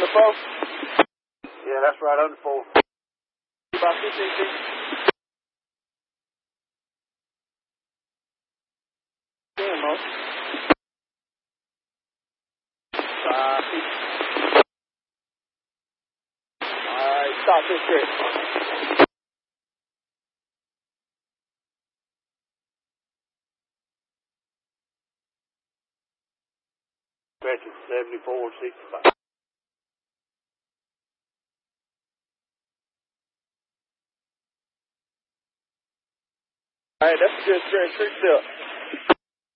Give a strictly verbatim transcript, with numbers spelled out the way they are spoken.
under four? Yeah, that's right, under four. About fifteen feet. Damn, Mo. Five feet. Alright, stop this stretch. Stretch is seventy-four sixty-five. Alright, that's a good stretch. Three step.